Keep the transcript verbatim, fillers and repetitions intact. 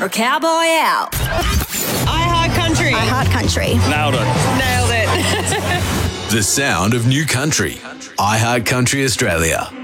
or cowboy out. I Heart Country. I Heart Country. Nailed it. Nailed it. The sound of new country. I Heart Country Australia.